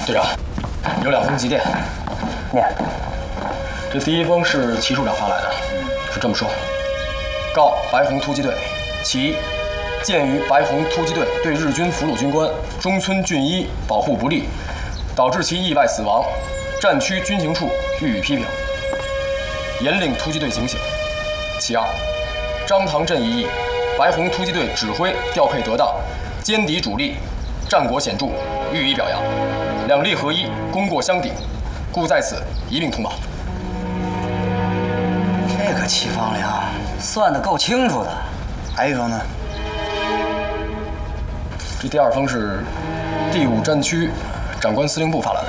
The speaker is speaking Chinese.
队长，有2封急电， 念。 这第一封是齐处长发来的，是这么说：告白红突击队，其鉴于白红突击队对日军俘虏军官中村俊一保护不力，导致其意外死亡，战区军情处予以批评，严令突击队警醒。其二，张唐镇一役，白红突击队指挥调配得当，歼敌主力，战果显著，予以表扬。2力合一，功过相抵，故在此一并通报。 这个齐方良算得够清楚的。还有一封呢？ 这第2封是第5战区长官司令部发来的。